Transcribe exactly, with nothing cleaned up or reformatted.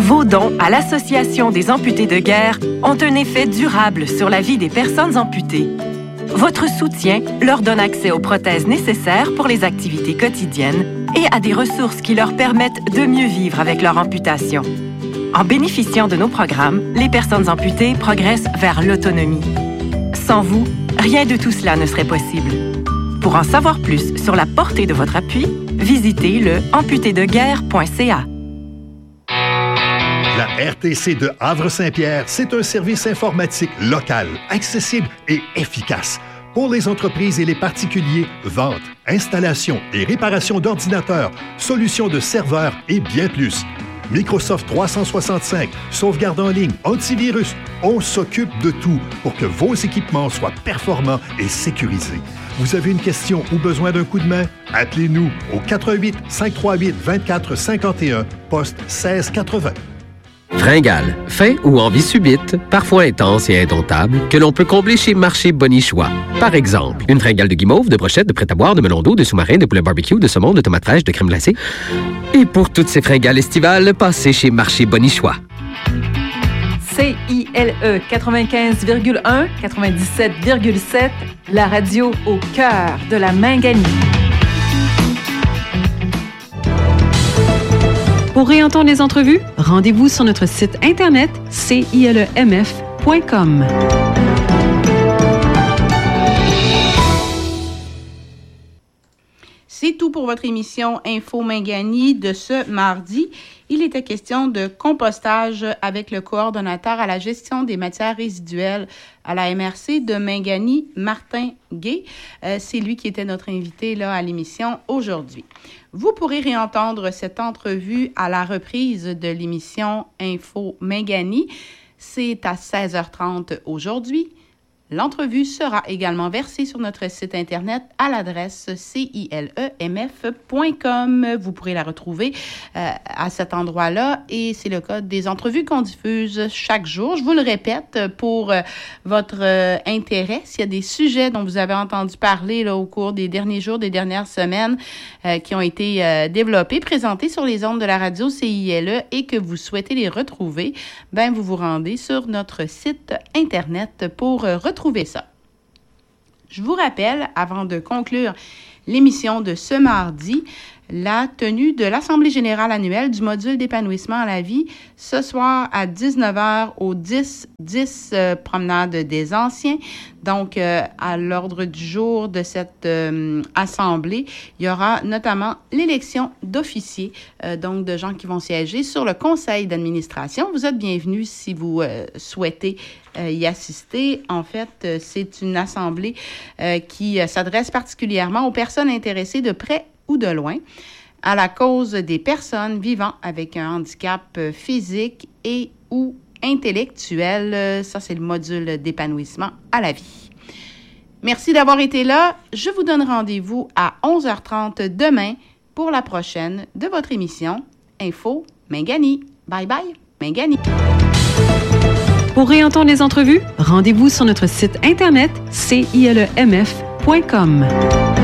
Vos dons à l'Association des amputés de guerre ont un effet durable sur la vie des personnes amputées. Votre soutien leur donne accès aux prothèses nécessaires pour les activités quotidiennes et à des ressources qui leur permettent de mieux vivre avec leur amputation. En bénéficiant de nos programmes, les personnes amputées progressent vers l'autonomie. Sans vous, rien de tout cela ne serait possible. Pour en savoir plus sur la portée de votre appui, visitez le amputé de guerre point c a. La R T C de Havre-Saint-Pierre, c'est un service informatique local, accessible et efficace. Pour les entreprises et les particuliers, vente, installation et réparation d'ordinateurs, solutions de serveurs et bien plus. Microsoft trois cent soixante-cinq, sauvegarde en ligne, antivirus, on s'occupe de tout pour que vos équipements soient performants et sécurisés. Vous avez une question ou besoin d'un coup de main? Appelez-nous au quatre un huit, cinq trois huit, vingt-quatre cinquante et un, poste seize quatre-vingts. Fringales, faim ou envie subite, parfois intense et indomptable, que l'on peut combler chez Marché Bonichois. Par exemple, une fringale de guimauve, de brochettes, de prêt-à-boire, de melon d'eau, de sous-marin, de poulet barbecue, de saumon, de tomates fraîches, de crème glacée. Et pour toutes ces fringales estivales, passez chez Marché Bonichois. C I L E quatre-vingt-quinze virgule un, quatre-vingt-dix-sept virgule sept, la radio au cœur de la Minganie. Pour réentendre les entrevues, rendez-vous sur notre site internet c i l e m f point com. C'est tout pour votre émission Info Mingani de ce mardi. Il était question de compostage avec le coordonnateur à la gestion des matières résiduelles à la M R C de Mingani, Martin Gay. Euh, c'est lui qui était notre invité là, à l'émission aujourd'hui. Vous pourrez réentendre cette entrevue à la reprise de l'émission Info Mingani. C'est à seize heures trente aujourd'hui. L'entrevue sera également versée sur notre site Internet à l'adresse c i l e m f point com. Vous pourrez la retrouver euh, à cet endroit-là et c'est le cas des entrevues qu'on diffuse chaque jour. Je vous le répète pour euh, votre euh, intérêt. S'il y a des sujets dont vous avez entendu parler là, au cours des derniers jours, des dernières semaines euh, qui ont été euh, développés, présentés sur les ondes de la radio C I L E et que vous souhaitez les retrouver, ben vous vous rendez sur notre site Internet pour euh, retrouver Trouver ça. Je vous rappelle, avant de conclure l'émission de ce mardi, la tenue de l'Assemblée générale annuelle du module d'épanouissement à la vie ce soir à dix-neuf heures au dix dix euh, promenade des Anciens. Donc, euh, à l'ordre du jour de cette euh, assemblée, il y aura notamment l'élection d'officiers, euh, donc de gens qui vont siéger sur le conseil d'administration. Vous êtes bienvenus si vous euh, souhaitez euh, y assister. En fait, euh, c'est une assemblée euh, qui euh, s'adresse particulièrement aux personnes intéressées de près ou de loin à la cause des personnes vivant avec un handicap physique et ou intellectuel. Ça, c'est le module d'épanouissement à la vie. Merci d'avoir été là. Je vous donne rendez-vous à onze heures trente demain pour la prochaine de votre émission Info Mingani. Bye bye, Mingani. Pour réentendre les entrevues, rendez-vous sur notre site internet c i l e m f point com.